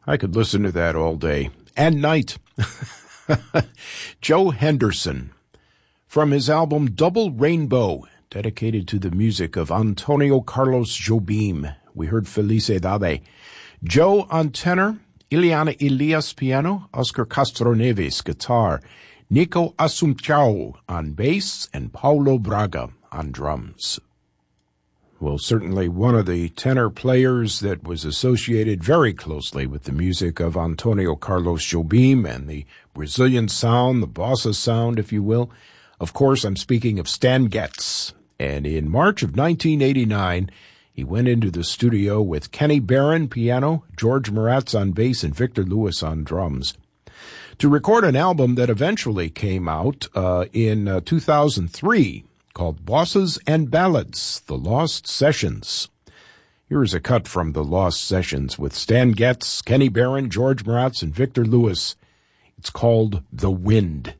I could listen to that all day and night. Joe Henderson, from his album Double Rainbow, dedicated to the music of Antonio Carlos Jobim. We heard Felicidade. Joe on tenor, Ileana Elias piano, Oscar Castro Neves guitar, Nico Assumpção on bass, and Paulo Braga on drums. Well, certainly one of the tenor players that was associated very closely with the music of Antonio Carlos Jobim and the Brazilian sound, the bossa sound, if you will. Of course, I'm speaking of Stan Getz. And in March of 1989, he went into the studio with Kenny Barron piano, George Maratz on bass, and Victor Lewis on drums to record an album that eventually came out in 2003 called Bosses and Ballads, The Lost Sessions. Here is a cut from The Lost Sessions with Stan Getz, Kenny Barron, George Maratz, and Victor Lewis. It's called The Wind.